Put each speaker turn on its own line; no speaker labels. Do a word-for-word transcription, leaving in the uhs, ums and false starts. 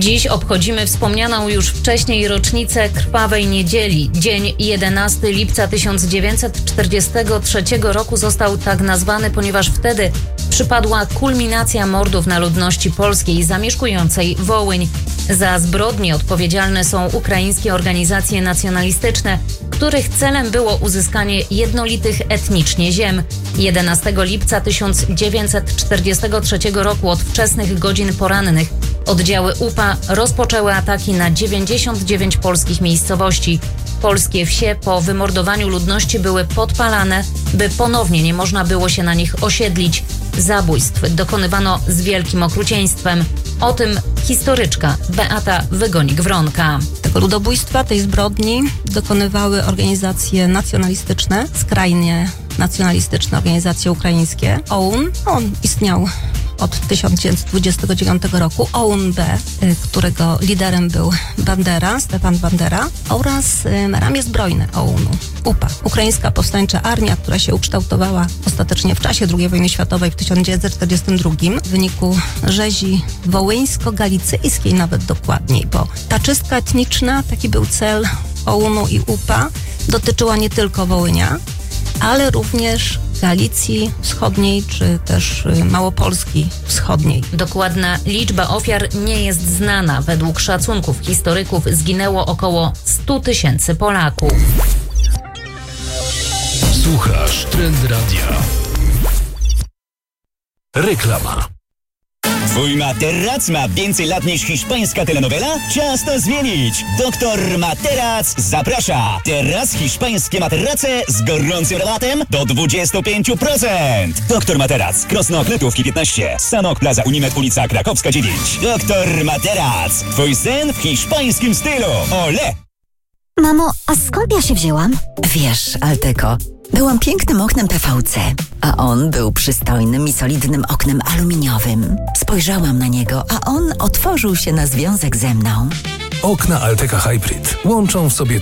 Dziś obchodzimy wspomnianą już wcześniej rocznicę Krwawej Niedzieli. Dzień jedenastego lipca tysiąc dziewięćset czterdziestego trzeciego roku został tak nazwany, ponieważ wtedy przypadła kulminacja mordów na ludności polskiej zamieszkującej Wołyń. Za zbrodnie odpowiedzialne są ukraińskie organizacje nacjonalistyczne, których celem było uzyskanie jednolitych etnicznie ziem. jedenastego lipca tysiąc dziewięćset czterdziestego trzeciego roku od wczesnych godzin porannych oddziały U P A rozpoczęły ataki na dziewięćdziesiąt dziewięć polskich miejscowości. Polskie wsie po wymordowaniu ludności były podpalane, by ponownie nie można było się na nich osiedlić. Zabójstw dokonywano z wielkim okrucieństwem. O tym historyczka Beata Wygonik-Wronka.
Tego ludobójstwa, tej zbrodni dokonywały organizacje nacjonalistyczne, skrajnie nacjonalistyczne organizacje ukraińskie. O U N, on istniał od tysiąc dziewięćset dwudziestego dziewiątego roku, O U N B, którego liderem był Bandera, Stefan Bandera, oraz ramię zbrojne O U N U, U P A, Ukraińska Powstańcza Armia, która się ukształtowała ostatecznie w czasie drugiej wojny światowej w tysiąc dziewięćset czterdziestym drugim w wyniku rzezi wołyńsko-galicyjskiej nawet dokładniej, bo ta czystka etniczna, taki był cel O U N U i U P A, dotyczyła nie tylko Wołynia, ale również Galicji Wschodniej, czy też Małopolski Wschodniej.
Dokładna liczba ofiar nie jest znana. Według szacunków historyków zginęło około sto tysięcy Polaków.
Słuchasz Trend Radia. Reklama.
Twój materac ma więcej lat niż hiszpańska telenowela? Czas to zmienić! Doktor Materac zaprasza! Teraz hiszpańskie materace z gorącym rabatem do dwadzieścia pięć procent! Doktor Materac, Krosno Kletówki piętnaście, Sanok Plaza Unimed, ulica Krakowska dziewięć. Doktor Materac, twój sen w hiszpańskim stylu! Ole!
Mamo, a skąd ja się wzięłam?
Wiesz, Alteko, byłam pięknym oknem P V C, a on był przystojnym i solidnym oknem aluminiowym. Spojrzałam na niego, a on otworzył się na związek ze mną.
Okna Alteka Hybrid łączą w sobie